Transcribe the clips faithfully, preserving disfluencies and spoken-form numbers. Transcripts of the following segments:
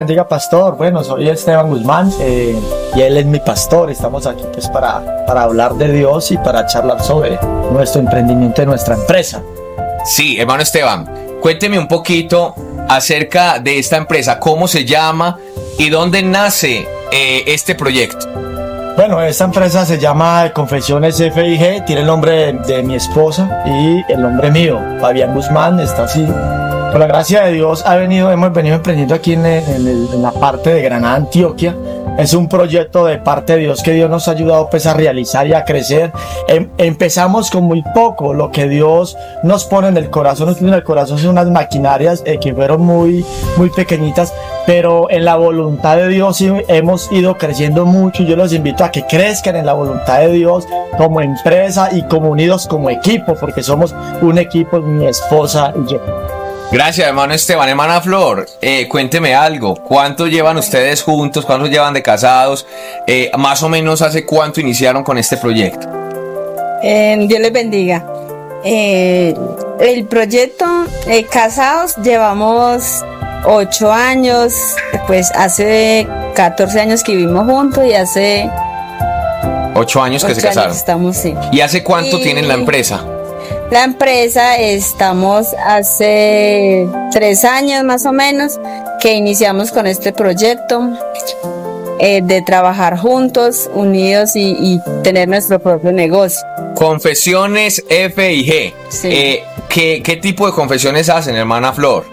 Diga pastor, bueno, soy Esteban Guzmán eh, y él es mi pastor. Estamos aquí pues para, para hablar de Dios y para charlar sobre nuestro emprendimiento de nuestra empresa. Sí, hermano Esteban, cuénteme un poquito acerca de esta empresa, cómo se llama y dónde nace eh, este proyecto. Bueno, esta empresa se llama Confesiones F I G, tiene el nombre de, de mi esposa y el nombre mío, Fabián Guzmán, está así. Por la gracia de Dios ha venido, hemos venido emprendiendo aquí en, el, en, el, en la parte de Granada, Antioquia. Es un proyecto de parte de Dios que Dios nos ha ayudado pues a realizar y a crecer. Em, empezamos con muy poco, lo que Dios nos pone en el corazón, nos pone en el corazón son unas maquinarias eh, que fueron muy, muy pequeñitas, pero en la voluntad de Dios sí, hemos ido creciendo mucho. Yo los invito a que crezcan en la voluntad de Dios como empresa y como unidos como equipo, porque somos un equipo, mi esposa y yo. Gracias, hermano Esteban. Hermana Flor, eh, cuénteme algo. ¿Cuánto llevan ustedes juntos? ¿Cuántos llevan de casados? Eh, más o menos, ¿hace cuánto iniciaron con este proyecto? Eh, Dios les bendiga. Eh, el proyecto eh, casados llevamos ocho años. Pues hace catorce años que vivimos juntos y hace ocho años que ocho se casaron. Años estamos, sí. ¿Y hace cuánto y... tienen la empresa? La empresa estamos hace tres años más o menos que iniciamos con este proyecto eh, de trabajar juntos, unidos y, y tener nuestro propio negocio. Confesiones F I G. Sí. Eh, ¿qué, ¿Qué tipo de confesiones hacen, hermana Flor?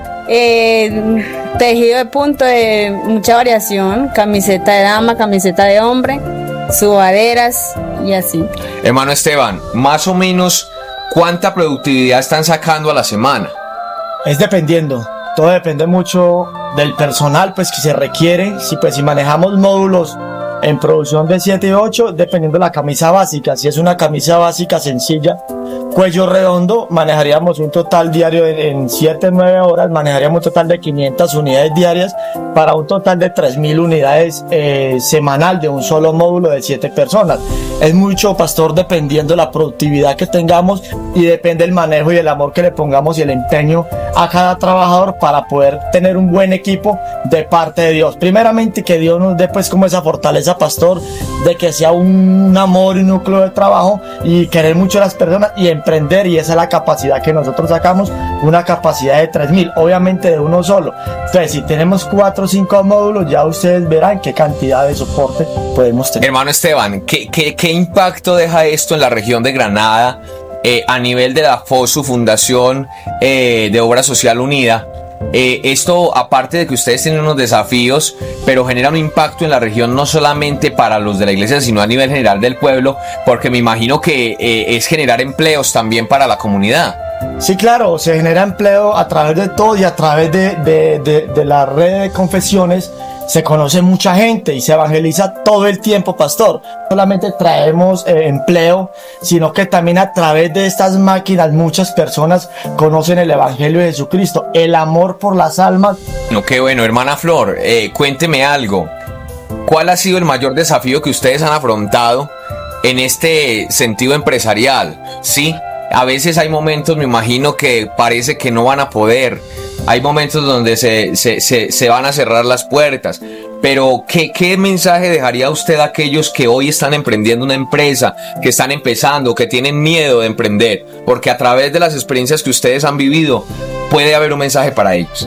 Eh, tejido de punto de mucha variación, camiseta de dama, camiseta de hombre, sudaderas y así. Hermano Esteban, más o menos, ¿cuánta productividad están sacando a la semana? Es dependiendo, todo depende mucho del personal pues que se requiere. Si pues si manejamos módulos en producción de siete y ocho, dependiendo de la camisa básica, si es una camisa básica sencilla, cuello redondo, manejaríamos un total diario en siete, nueve horas, manejaríamos un total de quinientas unidades diarias para un total de tres mil unidades eh, semanal de un solo módulo de siete personas. Es mucho, pastor, dependiendo de la productividad que tengamos y depende del manejo y el amor que le pongamos y el empeño a cada trabajador para poder tener un buen equipo de parte de Dios. Primeramente, que Dios nos dé pues como esa fortaleza, pastor, de que sea un amor y un núcleo de trabajo y querer mucho a las personas y emprender, y esa es la capacidad que nosotros sacamos, una capacidad de tres mil, obviamente de uno solo. Entonces, si tenemos cuatro o cinco módulos, ya ustedes verán qué cantidad de soporte podemos tener. Hermano Esteban, ¿qué, qué, qué impacto deja esto en la región de Granada eh, a nivel de la FOSU, Fundación eh, de Obra Social Unida? Eh, esto, aparte de que ustedes tienen unos desafíos, pero genera un impacto en la región no solamente para los de la iglesia, sino a nivel general del pueblo, porque me imagino que eh, es generar empleos también para la comunidad. Sí, claro, se genera empleo a través de todo y a través de, de, de, de la red de confesiones. Se conoce mucha gente y se evangeliza todo el tiempo, pastor. No solamente traemos eh, empleo, sino que también a través de estas máquinas muchas personas conocen el evangelio de Jesucristo, el amor por las almas. No, qué bueno, hermana Flor, eh, cuénteme algo. ¿Cuál ha sido el mayor desafío que ustedes han afrontado en este sentido empresarial? Sí, a veces hay momentos, me imagino, que parece que no van a poder. Hay momentos donde se, se, se, se van a cerrar las puertas, pero ¿qué, ¿qué mensaje dejaría usted a aquellos que hoy están emprendiendo una empresa, que están empezando, que tienen miedo de emprender? Porque a través de las experiencias que ustedes han vivido, puede haber un mensaje para ellos.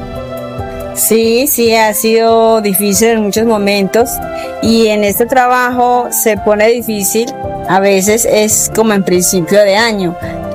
Sí, sí, ha sido difícil en muchos momentos y en este trabajo se pone difícil, a veces es como en principio de año.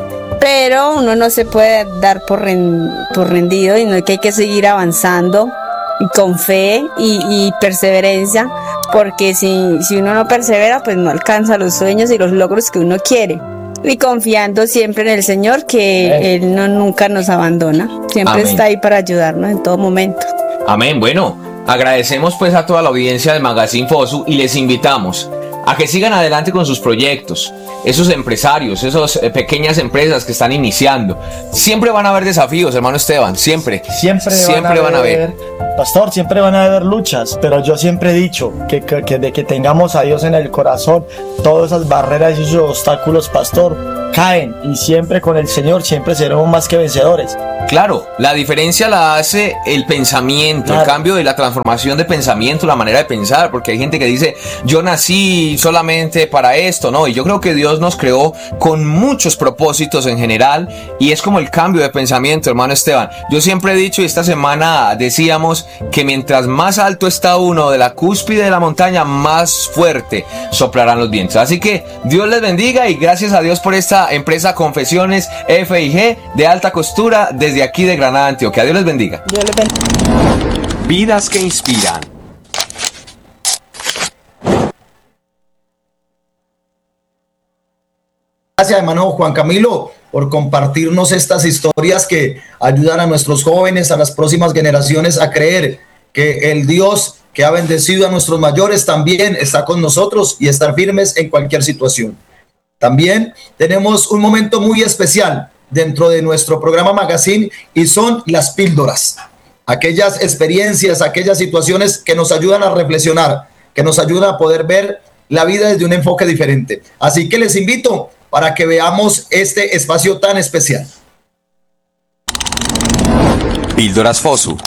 Pero uno no se puede dar por, rend, por rendido, y no, que hay que seguir avanzando y con fe y, y perseverancia, porque si, si uno no persevera, pues no alcanza los sueños y los logros que uno quiere. Y confiando siempre en el Señor, que Amén. Él no, nunca nos abandona, siempre Amén. Está ahí para ayudarnos en todo momento. Amén. Bueno, agradecemos pues a toda la audiencia del Magazine FOSU y les invitamos a que sigan adelante con sus proyectos. Esos empresarios, esas eh, pequeñas empresas que están iniciando, siempre van a haber desafíos, hermano Esteban, siempre. Siempre, siempre van, a, van a haber, pastor, siempre van a haber luchas, pero yo siempre he dicho que, que, que de que tengamos a Dios en el corazón, todas esas barreras y esos obstáculos, pastor, caen, y siempre con el Señor, siempre seremos más que vencedores. Claro, la diferencia la hace el pensamiento, Claro. el cambio de la transformación de pensamiento, la manera de pensar, porque hay gente que dice, yo nací solamente para esto, ¿no? Y yo creo que Dios nos creó con muchos propósitos en general, y es como el cambio de pensamiento, hermano Esteban. Yo siempre he dicho, y esta semana decíamos, que mientras más alto está uno de la cúspide de la montaña, más fuerte soplarán los vientos. Así que Dios les bendiga, y gracias a Dios por esta empresa Confesiones F I G de alta costura desde aquí de Granada, Antioquia. Dios les bendiga. Dios les bendiga. Vidas que inspiran. Gracias, hermano Juan Camilo, por compartirnos estas historias que ayudan a nuestros jóvenes, a las próximas generaciones a creer que el Dios que ha bendecido a nuestros mayores también está con nosotros y estar firmes en cualquier situación. También tenemos un momento muy especial dentro de nuestro programa Magazine, y son las píldoras. Aquellas experiencias, aquellas situaciones que nos ayudan a reflexionar, que nos ayudan a poder ver la vida desde un enfoque diferente. Así que les invito para que veamos este espacio tan especial. Píldoras Fosu.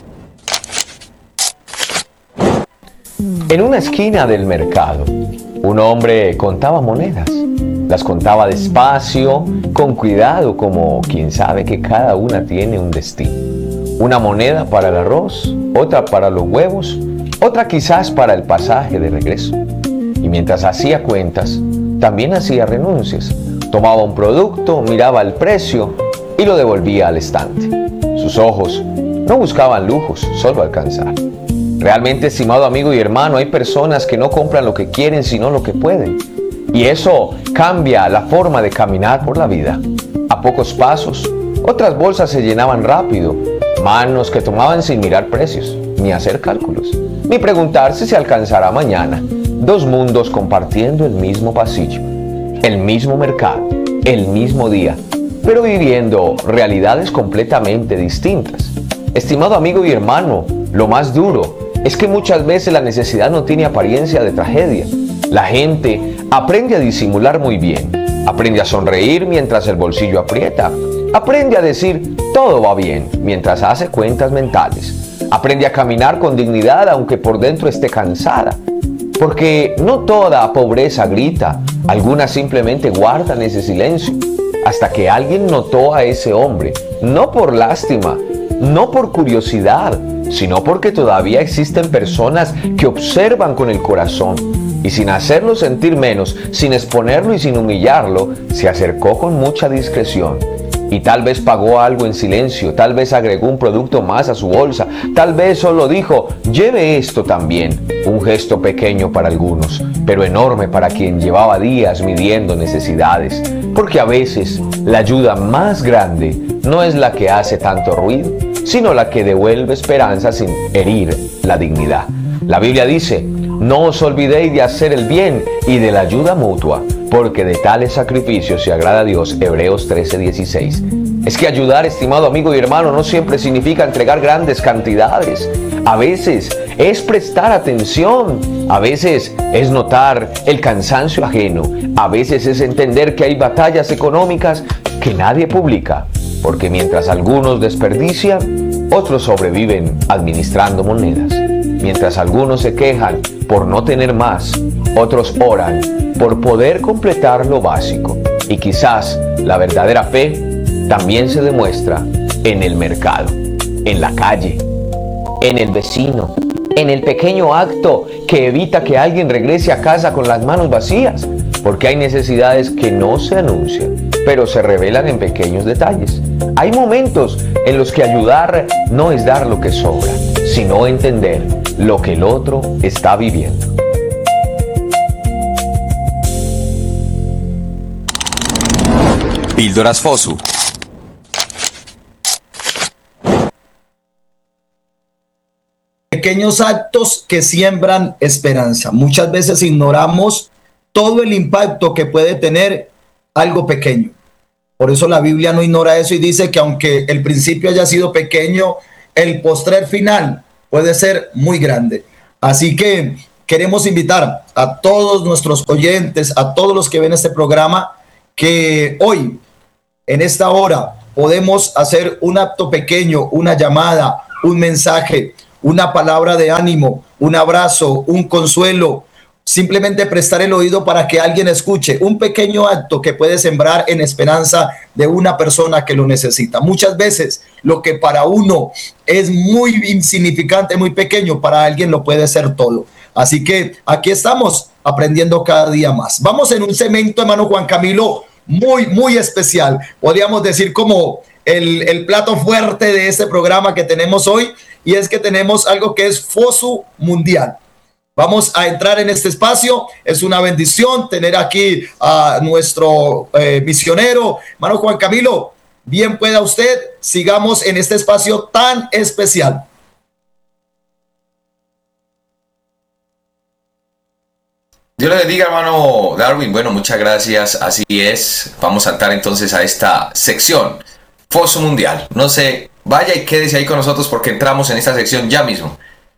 En una esquina del mercado, un hombre contaba monedas. Las contaba despacio, con cuidado, como quien sabe que cada una tiene un destino. Una moneda para el arroz, otra para los huevos, otra quizás para el pasaje de regreso. Y mientras hacía cuentas, también hacía renuncias. Tomaba un producto, miraba el precio y lo devolvía al estante. Sus ojos no buscaban lujos, solo alcanzar. Realmente, estimado amigo y hermano, hay personas que no compran lo que quieren, sino lo que pueden. Y eso cambia la forma de caminar por la vida. A pocos pasos, otras bolsas se llenaban rápido, manos que tomaban sin mirar precios, ni hacer cálculos, ni preguntarse si alcanzará mañana. Dos mundos compartiendo el mismo pasillo, el mismo mercado, el mismo día, pero viviendo realidades completamente distintas. Estimado amigo y hermano, lo más duro es que muchas veces la necesidad no tiene apariencia de tragedia. La gente aprende a disimular muy bien, aprende a sonreír mientras el bolsillo aprieta, aprende a decir todo va bien mientras hace cuentas mentales, aprende a caminar con dignidad aunque por dentro esté cansada, porque no toda pobreza grita, algunas simplemente guardan ese silencio, hasta que alguien notó a ese hombre, no por lástima, no por curiosidad, sino porque todavía existen personas que observan con el corazón, y sin hacerlo sentir menos, sin exponerlo y sin humillarlo, se acercó con mucha discreción. Y tal vez pagó algo en silencio, tal vez agregó un producto más a su bolsa, tal vez solo dijo, lleve esto también. Un gesto pequeño para algunos, pero enorme para quien llevaba días midiendo necesidades. Porque a veces la ayuda más grande no es la que hace tanto ruido, sino la que devuelve esperanza sin herir la dignidad. La Biblia dice, no os olvidéis de hacer el bien y de la ayuda mutua, porque de tales sacrificios se agrada a Dios. Hebreos trece dieciséis. Es que ayudar, estimado amigo y hermano, no siempre significa entregar grandes cantidades. A veces es prestar atención, a veces es notar el cansancio ajeno, a veces es entender que hay batallas económicas que nadie publica, porque mientras algunos desperdician, otros sobreviven administrando monedas. Mientras algunos se quejan por no tener más, otros oran por poder completar lo básico. Y quizás la verdadera fe también se demuestra en el mercado, en la calle, en el vecino, en el pequeño acto que evita que alguien regrese a casa con las manos vacías, porque hay necesidades que no se anuncian, pero se revelan en pequeños detalles. Hay momentos en los que ayudar no es dar lo que sobra, sino entender lo que el otro está viviendo. Píldoras Fosu. Pequeños actos que siembran esperanza. Muchas veces ignoramos todo el impacto que puede tener algo pequeño. Por eso la Biblia no ignora eso y dice que aunque el principio haya sido pequeño, el postrer final puede ser muy grande. Así que queremos invitar a todos nuestros oyentes, a todos los que ven este programa, que hoy, en esta hora, podemos hacer un acto pequeño, una llamada, un mensaje, una palabra de ánimo, un abrazo, un consuelo, simplemente prestar el oído para que alguien escuche, un pequeño acto que puede sembrar en esperanza de una persona que lo necesita. Muchas veces lo que para uno es muy insignificante, muy pequeño, para alguien lo puede ser todo. Así que aquí estamos aprendiendo cada día más. Vamos en un segmento, hermano Juan Camilo, muy, muy especial. Podríamos decir como el, el plato fuerte de este programa que tenemos hoy, y es que tenemos algo que es Fosu Mundial. Vamos a entrar en este espacio. Es una bendición tener aquí a nuestro eh, misionero, hermano Juan Camilo. Bien pueda usted, sigamos en este espacio tan especial. Dios le bendiga, hermano Darwin. Bueno, muchas gracias. Así es. Vamos a saltar entonces a esta sección, Fosu Mundial. No sé, vaya y quédese ahí con nosotros porque entramos en esta sección ya mismo.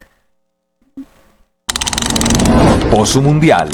Fosu Mundial.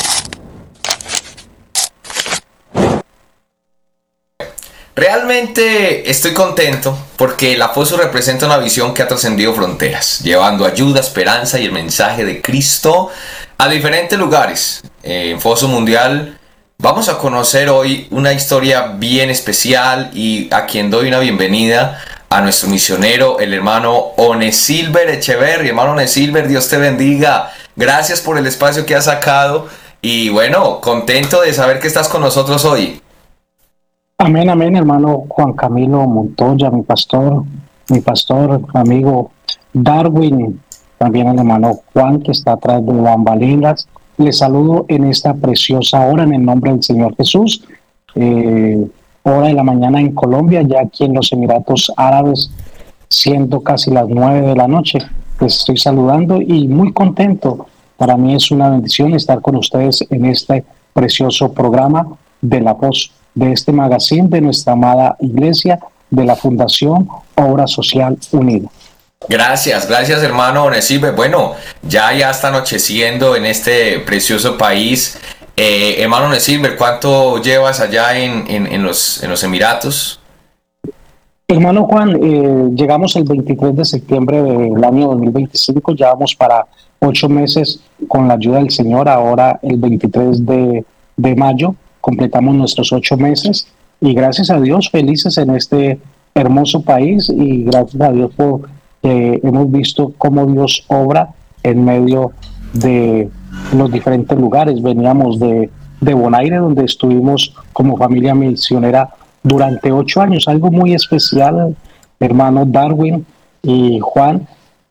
Realmente estoy contento porque la Fosu representa una visión que ha trascendido fronteras, llevando ayuda, esperanza y el mensaje de Cristo a diferentes lugares. En Fosu Mundial vamos a conocer hoy una historia bien especial y a quien doy una bienvenida a nuestro misionero, el hermano Onesilber Echeverri. Hermano Onesilber, Dios te bendiga. Gracias por el espacio que has sacado y bueno, contento de saber que estás con nosotros hoy. Amén, amén, hermano Juan Camilo Montoya, mi pastor, mi pastor, amigo Darwin, también el hermano Juan que está atrás de bambalinas. Les saludo en esta preciosa hora en el nombre del Señor Jesús. Eh, hora de la mañana en Colombia, ya aquí en los Emiratos Árabes, siendo casi las nueve de la noche. Les estoy saludando y muy contento. Para mí es una bendición estar con ustedes en este precioso programa de la voz de este magazine de nuestra amada iglesia de la Fundación Obra Social Unida. Gracias, gracias hermano Onesilber. Bueno, ya ya está anocheciendo en este precioso país. Eh, hermano Onesilber, ¿cuánto llevas allá en, en, en, los, en los Emiratos? Hermano Juan, eh, llegamos el veintitrés de septiembre del año dos mil veinticinco, ya vamos para ocho meses con la ayuda del Señor. Ahora el veintitrés de mayo completamos nuestros ocho meses y gracias a Dios felices en este hermoso país y gracias a Dios por que eh, hemos visto cómo Dios obra en medio de los diferentes lugares. Veníamos de, de Bonaire, donde estuvimos como familia misionera durante ocho años, algo muy especial, hermano Darwin y Juan,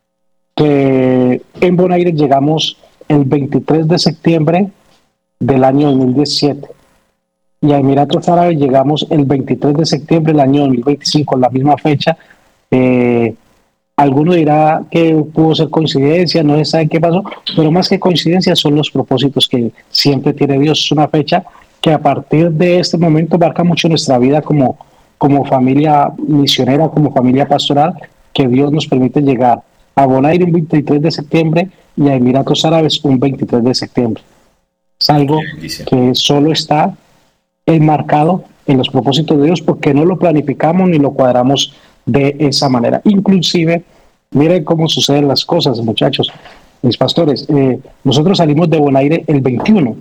que en Bonaire llegamos el veintitrés de septiembre del año dos mil diecisiete y a Emiratos Árabes llegamos el veintitrés de septiembre del año dos mil veinticinco, la misma fecha. Eh, alguno dirá que pudo ser coincidencia, no se sabe qué pasó, pero más que coincidencia son los propósitos que siempre tiene Dios. Es una fecha que a partir de este momento marca mucho nuestra vida como, como familia misionera, como familia pastoral, que Dios nos permite llegar a Bonaire un veintitrés de septiembre y a Emiratos Árabes un veintitrés de septiembre. Es algo que solo está enmarcado en los propósitos de Dios porque no lo planificamos ni lo cuadramos de esa manera. Inclusive, miren cómo suceden las cosas, muchachos, mis pastores. Eh, nosotros salimos de Bonaire el veintiuno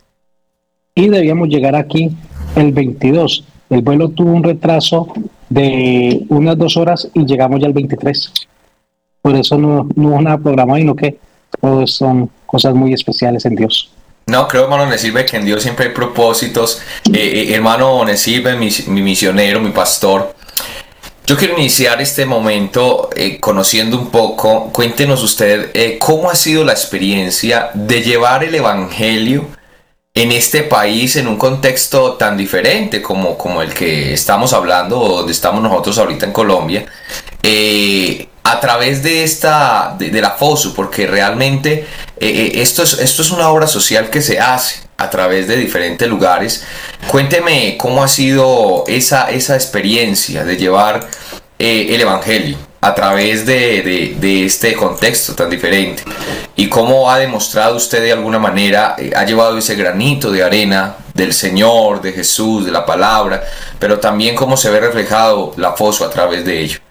y debíamos llegar aquí el veintidós. El vuelo tuvo un retraso de unas dos horas y llegamos ya el veintitrés. Por eso no, no es nada programado, sino que todos son cosas muy especiales en Dios. No, creo, hermano Onesilber, que en Dios siempre hay propósitos. Eh, eh, hermano Onesilber, mi, mi misionero, mi pastor, yo quiero iniciar este momento eh, conociendo un poco. Cuéntenos usted eh, cómo ha sido la experiencia de llevar el evangelio en este país, en un contexto tan diferente como, como el que estamos hablando, o donde estamos nosotros ahorita en Colombia, eh, a través de esta, de, de la Fosu, porque realmente eh, esto, es, esto es una obra social que se hace a través de diferentes lugares. Cuénteme cómo ha sido esa, esa experiencia de llevar eh, el evangelio a través de, de, de este contexto tan diferente, y cómo ha demostrado usted de alguna manera, eh, ha llevado ese granito de arena del Señor, de Jesús, de la palabra, pero también cómo se ve reflejado la Foso a través de ello.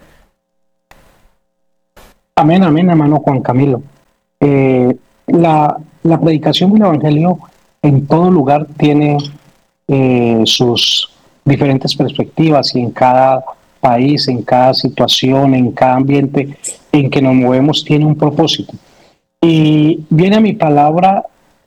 Amén, amén, hermano Juan Camilo. Eh, la, la predicación del Evangelio en todo lugar tiene eh, sus diferentes perspectivas, y en cada país, en cada situación, en cada ambiente en que nos movemos tiene un propósito. Y viene a mi palabra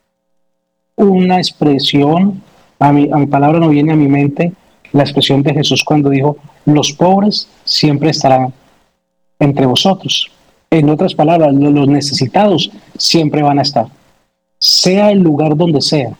una expresión, a mi, a mi palabra no viene a mi mente la expresión de Jesús cuando dijo: los pobres siempre estarán entre vosotros. En otras palabras, los necesitados siempre van a estar, sea el lugar donde sea,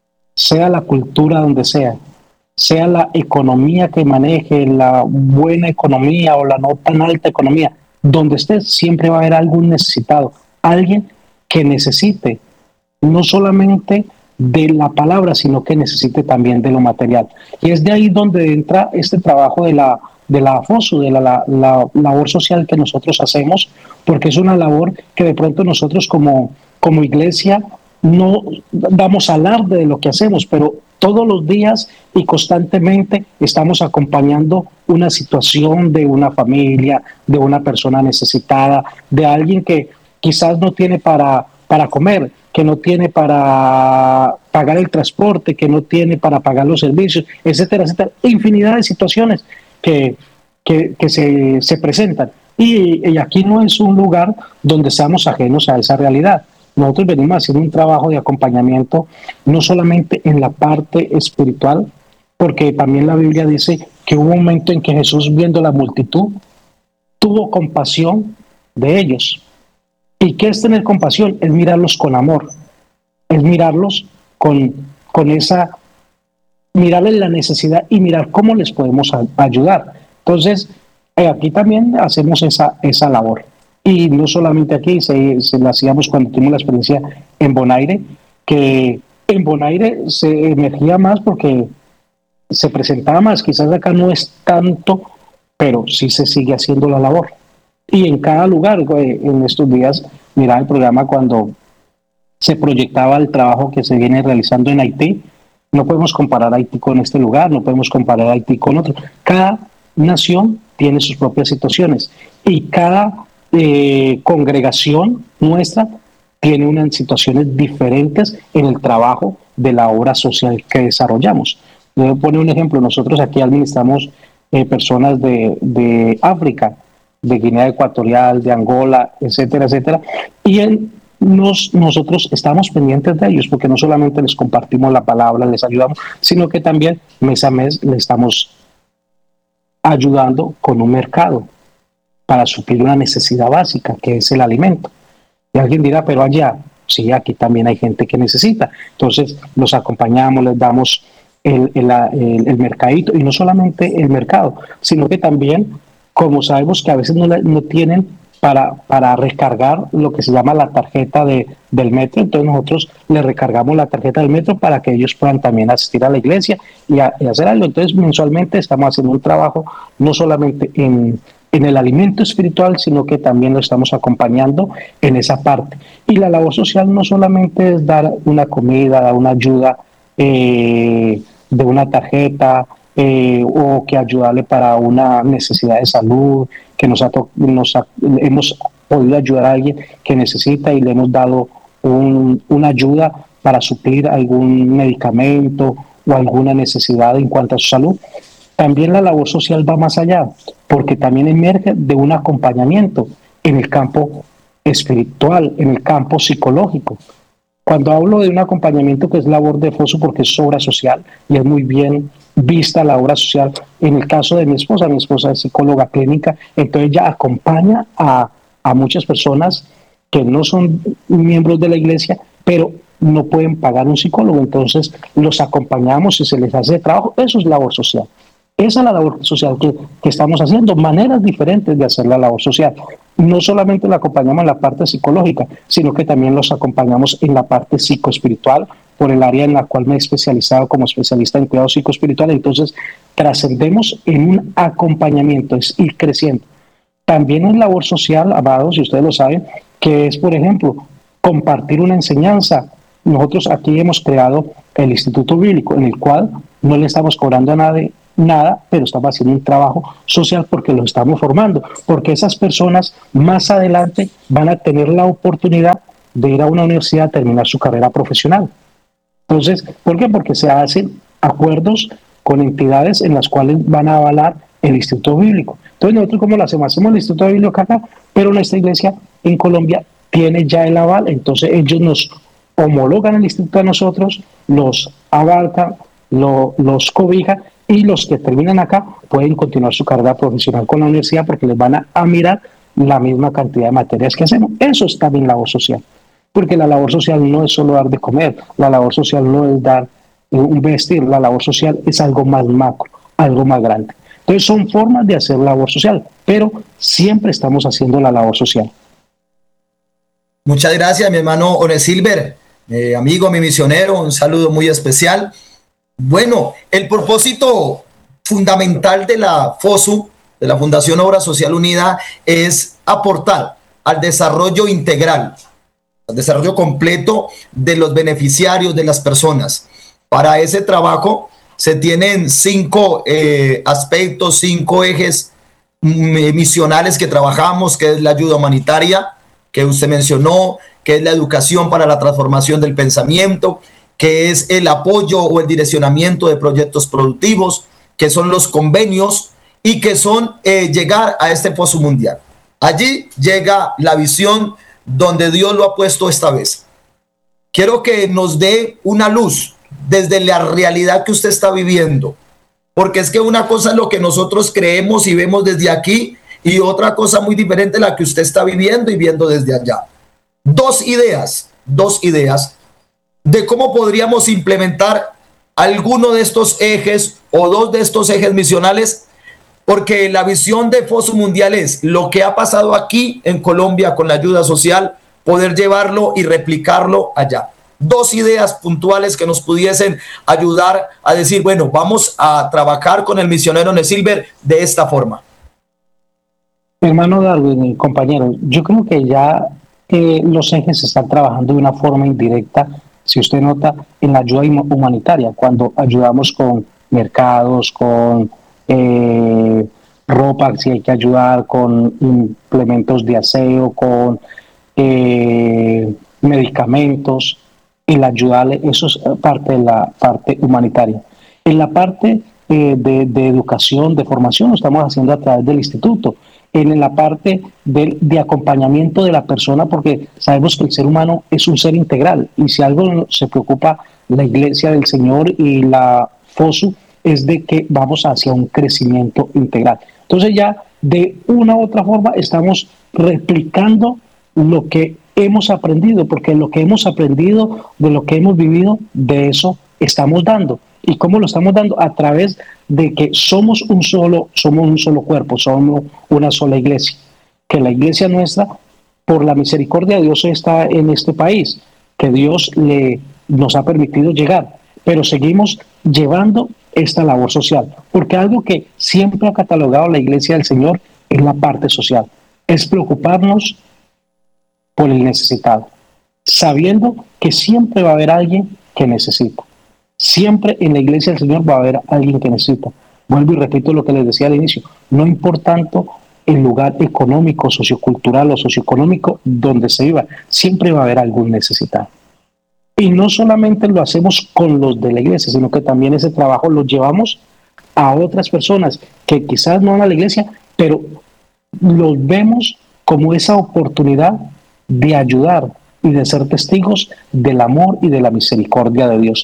sea la cultura donde sea, sea la economía que maneje, la buena economía o la no tan alta economía, donde estés siempre va a haber algún necesitado, alguien que necesite no solamente de la palabra, sino que necesite también de lo material. Y es de ahí donde entra este trabajo de la de la Foso, de la, la, la labor social que nosotros hacemos, porque es una labor que de pronto nosotros como, como iglesia no damos alarde de lo que hacemos, pero todos los días y constantemente estamos acompañando una situación de una familia, de una persona necesitada, de alguien que quizás no tiene para, para comer, que no tiene para pagar el transporte, que no tiene para pagar los servicios, etcétera, etcétera. Infinidad de situaciones que, que, que se, se presentan. Y, y aquí no es un lugar donde seamos ajenos a esa realidad. Nosotros venimos haciendo un trabajo de acompañamiento, no solamente en la parte espiritual, porque también la Biblia dice que hubo un momento en que Jesús, viendo la multitud, tuvo compasión de ellos. ¿Y qué es tener compasión? Es mirarlos con amor, es mirarlos con, con esa, mirarles la necesidad y mirar cómo les podemos a, ayudar. Entonces, eh, aquí también hacemos esa, esa labor. Y no solamente aquí, se, se la hacíamos cuando tuvimos la experiencia en Bonaire, que en Bonaire se emergía más porque se presentaba más. Quizás acá no es tanto, pero sí se sigue haciendo la labor. Y en cada lugar, en estos días, miraba el programa cuando se proyectaba el trabajo que se viene realizando en Haití. No podemos comparar Haití con este lugar, no podemos comparar Haití con otro. Cada nación tiene sus propias situaciones y cada eh, congregación nuestra tiene unas situaciones diferentes en el trabajo de la obra social que desarrollamos. Voy a poner un ejemplo. Nosotros aquí administramos eh, personas de, de África, de Guinea Ecuatorial, de Angola, etcétera, etcétera. Y en, nos, nosotros estamos pendientes de ellos, porque no solamente les compartimos la palabra, les ayudamos, sino que también mes a mes les estamos ayudando con un mercado para suplir una necesidad básica, que es el alimento. Y alguien dirá, pero allá, sí, aquí también hay gente que necesita. Entonces los acompañamos, les damos el, el, el, el mercadito, y no solamente el mercado, sino que también, como sabemos que a veces no, no tienen para, para recargar lo que se llama la tarjeta de, del metro, entonces nosotros les recargamos la tarjeta del metro para que ellos puedan también asistir a la iglesia y, a, y hacer algo. Entonces mensualmente estamos haciendo un trabajo no solamente en, en el alimento espiritual, sino que también lo estamos acompañando en esa parte. Y la labor social no solamente es dar una comida, dar una ayuda eh, de una tarjeta, Eh, o que ayudarle para una necesidad de salud, que nos, ha, nos ha, hemos podido ayudar a alguien que necesita y le hemos dado un, una ayuda para suplir algún medicamento o alguna necesidad en cuanto a su salud. También la labor social va más allá, porque también emerge de un acompañamiento en el campo espiritual, en el campo psicológico. Cuando hablo de un acompañamiento que es labor de Foso, porque es obra social y es muy bien vista la obra social, en el caso de mi esposa, mi esposa es psicóloga clínica, entonces ella acompaña a, a muchas personas que no son miembros de la iglesia, pero no pueden pagar un psicólogo, entonces los acompañamos y se les hace trabajo. Eso es labor social. Esa es la labor social que, que estamos haciendo, maneras diferentes de hacer la labor social. No solamente la acompañamos en la parte psicológica, sino que también los acompañamos en la parte psicoespiritual, por el área en la cual me he especializado como especialista en cuidado psicoespiritual. Entonces, trascendemos en un acompañamiento, es ir creciendo. También hay labor social, amados, si ustedes lo saben, que es, por ejemplo, compartir una enseñanza. Nosotros aquí hemos creado el Instituto Bíblico, en el cual no le estamos cobrando a nadie nada, pero estamos haciendo un trabajo social porque los estamos formando, porque esas personas más adelante van a tener la oportunidad de ir a una universidad a terminar su carrera profesional. Entonces, ¿por qué? Porque se hacen acuerdos con entidades en las cuales van a avalar el Instituto Bíblico. Entonces, nosotros como lo hacemos, hacemos el Instituto Bíblico acá, pero nuestra iglesia en Colombia tiene ya el aval, entonces ellos nos homologan el instituto a nosotros, los abarcan, lo, los cobijan, y los que terminan acá pueden continuar su carrera profesional con la universidad porque les van a, a mirar la misma cantidad de materias que hacemos. Eso es también labor social, porque la labor social no es solo dar de comer, la labor social no es dar un vestir, la labor social es algo más macro, algo más grande. Entonces son formas de hacer labor social, pero siempre estamos haciendo la labor social. Muchas gracias, mi hermano Onesilver, eh, amigo, mi misionero, un saludo muy especial. Bueno, el propósito fundamental de la FOSU, de la Fundación Obra Social Unida, es aportar al desarrollo integral, al desarrollo completo de los beneficiarios, de las personas. Para ese trabajo se tienen cinco eh, aspectos, cinco ejes mm, misionales que trabajamos, que es la ayuda humanitaria, que usted mencionó, que es la educación para la transformación del pensamiento, que es el apoyo o el direccionamiento de proyectos productivos, que son los convenios y que son eh, llegar a este FOSU mundial. Allí llega la visión donde Dios lo ha puesto esta vez. Quiero que nos dé una luz desde la realidad que usted está viviendo, porque es que una cosa es lo que nosotros creemos y vemos desde aquí y otra cosa muy diferente la que usted está viviendo y viendo desde allá. Dos ideas, dos ideas de cómo podríamos implementar alguno de estos ejes o dos de estos ejes misionales, porque la visión de FOSU Mundial es lo que ha pasado aquí en Colombia con la ayuda social, poder llevarlo y replicarlo allá. Dos ideas puntuales que nos pudiesen ayudar a decir, bueno, vamos a trabajar con el misionero Onesilver de esta forma. Hermano Darwin, compañero, yo creo que ya eh, los ejes están trabajando de una forma indirecta. Si usted nota, en la ayuda humanitaria, cuando ayudamos con mercados, con eh, ropa, si hay que ayudar, con implementos de aseo, con eh, medicamentos, el ayudarle, eso es parte de la parte humanitaria. En la parte eh, de, de educación, de formación, lo estamos haciendo a través del instituto. En la parte de, de acompañamiento de la persona, porque sabemos que el ser humano es un ser integral y si algo se preocupa la Iglesia del Señor y la FOSU es de que vamos hacia un crecimiento integral. Entonces ya de una u otra forma estamos replicando lo que hemos aprendido, porque lo que hemos aprendido, de lo que hemos vivido, de eso estamos dando. ¿Y cómo lo estamos dando? A través de que somos un solo, somos un solo cuerpo, somos una sola iglesia. Que la iglesia nuestra, por la misericordia de Dios, está en este país, que Dios le, nos ha permitido llegar, pero seguimos llevando esta labor social, porque algo que siempre ha catalogado la iglesia del Señor es la parte social, es preocuparnos por el necesitado, sabiendo que siempre va a haber alguien que necesita. Siempre en la iglesia del Señor va a haber alguien que necesita. Vuelvo y repito lo que les decía al inicio. No importa tanto el lugar económico, sociocultural o socioeconómico donde se viva, siempre va a haber algún necesitado. Y no solamente lo hacemos con los de la iglesia, sino que también ese trabajo lo llevamos a otras personas que quizás no van a la iglesia, pero los vemos como esa oportunidad de ayudar y de ser testigos del amor y de la misericordia de Dios.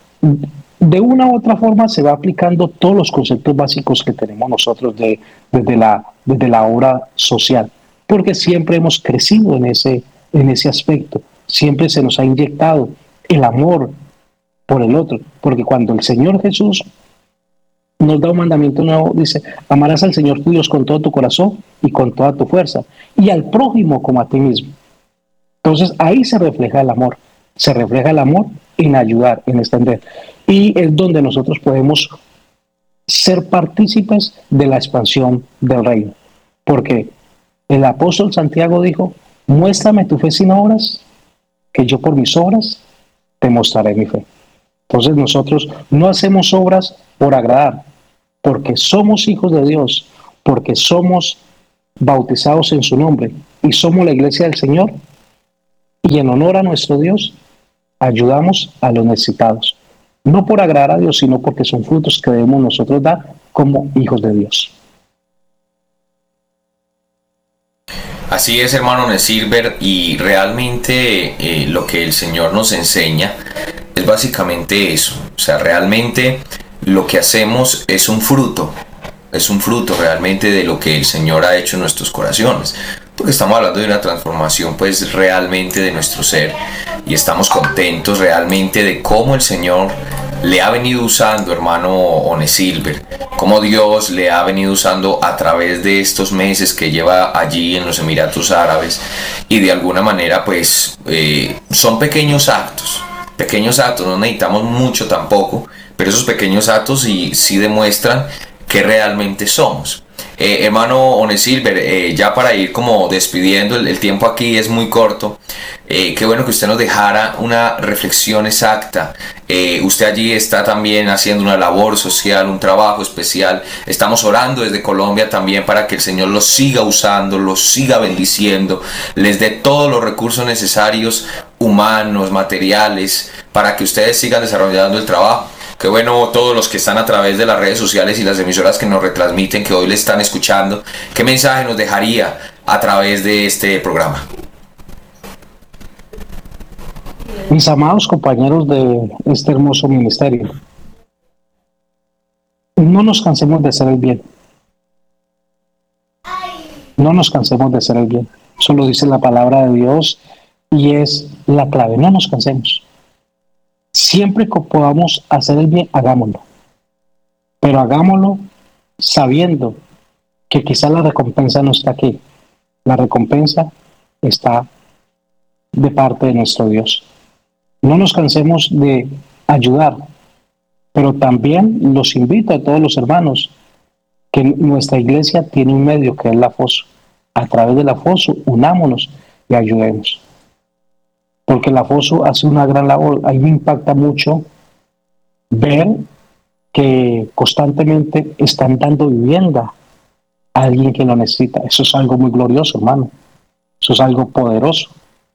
De una u otra forma se va aplicando todos los conceptos básicos que tenemos nosotros de, desde, la, desde la obra social, porque siempre hemos crecido en ese, en ese aspecto, siempre se nos ha inyectado el amor por el otro, porque cuando el Señor Jesús nos da un mandamiento nuevo, dice, amarás al Señor tu Dios con todo tu corazón y con toda tu fuerza, y al prójimo como a ti mismo. Entonces ahí se refleja el amor, se refleja el amor en ayudar, en extender. Y es donde nosotros podemos ser partícipes de la expansión del reino. Porque El apóstol Santiago dijo, muéstrame tu fe sin obras, que yo por mis obras te mostraré mi fe. Entonces nosotros no hacemos obras por agradar, porque somos hijos de Dios, porque somos bautizados en su nombre y somos la iglesia del Señor, y en honor a nuestro Dios ayudamos a los necesitados. No por agradar a Dios, sino porque son frutos que debemos nosotros dar como hijos de Dios. Así es, hermano Nesilver, y realmente eh, lo que el Señor nos enseña es básicamente eso. O sea, realmente lo que hacemos es un fruto, es un fruto realmente de lo que el Señor ha hecho en nuestros corazones. Porque estamos hablando de una transformación pues realmente de nuestro ser, y estamos contentos realmente de cómo el Señor le ha venido usando, hermano Onesilver, cómo Dios le ha venido usando a través de estos meses que lleva allí en los Emiratos Árabes, y de alguna manera pues eh, son pequeños actos, pequeños actos, no necesitamos mucho tampoco, pero esos pequeños actos sí, sí demuestran que realmente somos. Eh, hermano Onesilver, eh, ya para ir como despidiendo, el, el tiempo aquí es muy corto. Eh, qué bueno que usted nos dejara una reflexión exacta. Eh, usted allí está también haciendo una labor social, un trabajo especial. Estamos orando desde Colombia también para que el Señor los siga usando, los siga bendiciendo, les dé todos los recursos necesarios, humanos, materiales, para que ustedes sigan desarrollando el trabajo. Qué bueno todos los que están a través de las redes sociales y las emisoras que nos retransmiten, que hoy le están escuchando. ¿Qué mensaje nos dejaría a través de este programa? Mis amados compañeros de este hermoso ministerio, no nos cansemos de hacer el bien. No nos cansemos de hacer el bien. Eso lo dice la palabra de Dios y es la clave. No nos cansemos. Siempre que podamos hacer el bien, hagámoslo. Pero hagámoslo sabiendo que quizás la recompensa no está aquí. La recompensa está de parte de nuestro Dios. No nos cansemos de ayudar, pero también los invito a todos los hermanos que nuestra iglesia tiene un medio que es la FOSO. A través de la FOSO, unámonos y ayudemos. Porque la FOSO hace una gran labor. A mí me impacta mucho ver que constantemente están dando vivienda a alguien que lo necesita. Eso es algo muy glorioso, hermano. Eso es algo poderoso.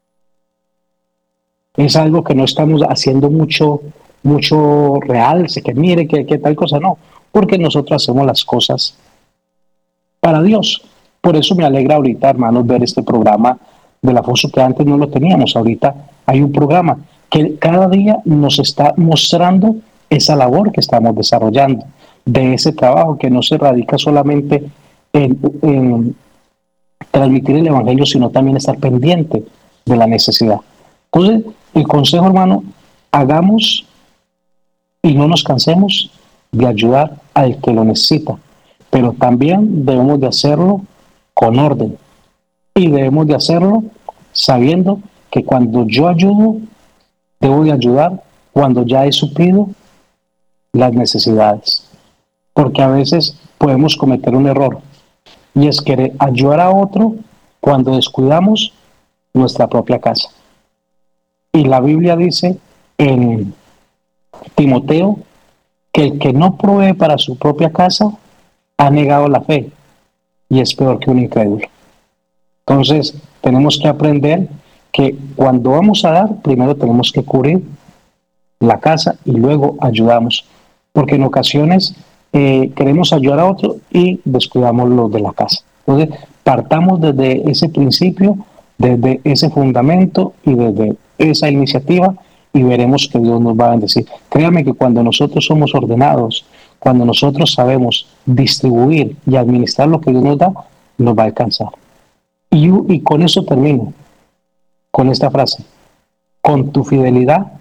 Es algo que no estamos haciendo mucho, mucho realce, que mire, que, que tal cosa, no. Porque nosotros hacemos las cosas para Dios. Por eso me alegra ahorita, hermanos, ver este programa de la FOSO, que antes no lo teníamos. Ahorita hay un programa que cada día nos está mostrando esa labor que estamos desarrollando, de ese trabajo que no se radica solamente en, en transmitir el evangelio, sino también estar pendiente de la necesidad. Entonces, el consejo, hermano, hagamos y no nos cansemos de ayudar al que lo necesita, pero también debemos de hacerlo con orden. Y debemos de hacerlo sabiendo que cuando yo ayudo, debo de ayudar cuando ya he suplido las necesidades. Porque a veces podemos cometer un error, y es querer ayudar a otro cuando descuidamos nuestra propia casa. Y la Biblia dice en Timoteo que el que no provee para su propia casa ha negado la fe y es peor que un incrédulo. Entonces, tenemos que aprender que cuando vamos a dar, primero tenemos que cubrir la casa y luego ayudamos. Porque en ocasiones eh, queremos ayudar a otro y descuidamos los de la casa. Entonces, partamos desde ese principio, desde ese fundamento y desde esa iniciativa, y veremos que Dios nos va a bendecir. Créame que cuando nosotros somos ordenados, cuando nosotros sabemos distribuir y administrar lo que Dios nos da, nos va a alcanzar. Y, y con eso termino, con esta frase: con tu fidelidad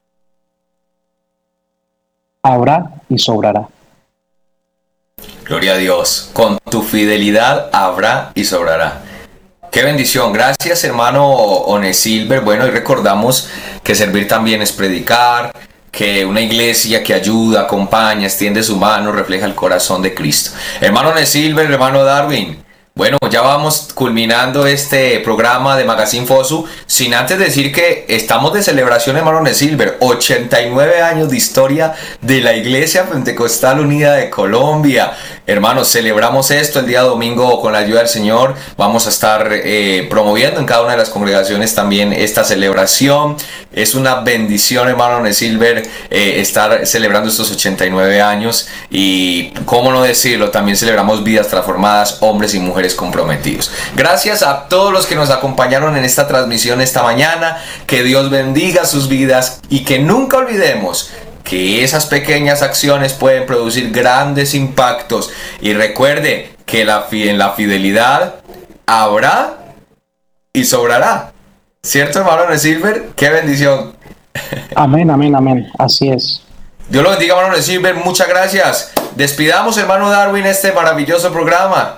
habrá y sobrará. Gloria a Dios, con tu fidelidad habrá y sobrará. Qué bendición, gracias hermano Onesilver. Bueno, y recordamos que servir también es predicar, que una iglesia que ayuda, acompaña, extiende su mano, refleja el corazón de Cristo. Hermano Onesilver, hermano Darwin, Bueno, ya vamos culminando este programa de Magazine Fosu, sin antes decir que estamos de celebración, hermano Silver, ochenta y nueve años de historia de la Iglesia Pentecostal Unida de Colombia. Hermanos, celebramos esto el día domingo con la ayuda del Señor. Vamos a estar eh, promoviendo en cada una de las congregaciones también esta celebración. Es una bendición, hermano Silver, eh, estar celebrando estos ochenta y nueve años, y cómo no decirlo, también celebramos vidas transformadas, hombres y mujeres comprometidos. Gracias a todos los que nos acompañaron en esta transmisión esta mañana. Que Dios bendiga sus vidas y que nunca olvidemos que esas pequeñas acciones pueden producir grandes impactos. Y recuerde que la, en la fidelidad habrá y sobrará. ¿Cierto, hermano Silver? ¡Qué bendición! Amén, amén, amén. Así es. Dios lo bendiga, hermano Silver. Muchas gracias. Despidamos, hermano Darwin, este maravilloso programa.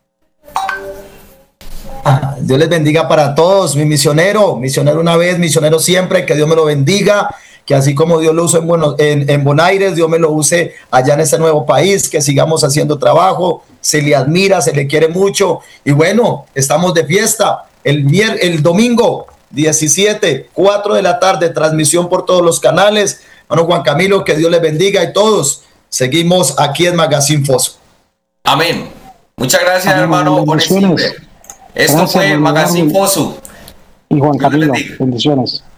Dios les bendiga para todos, mi misionero, misionero una vez, misionero siempre, que Dios me lo bendiga, que así como Dios lo usó en, Buenos, en, en Bonaires, Dios me lo use allá en este nuevo país, que sigamos haciendo trabajo, se le admira, se le quiere mucho, y bueno, estamos de fiesta, el, mier el domingo diecisiete, cuatro de la tarde, transmisión por todos los canales. Hermano Juan Camilo, que Dios les bendiga, y todos seguimos aquí en Magazine Fosu. Amén. Muchas gracias, Amén, hermano bendiciones. Silver. Esto Gracias, fue hermano Magazine Darwin. Fosu. Y Juan Dios les Camilo, bendiga. bendiciones.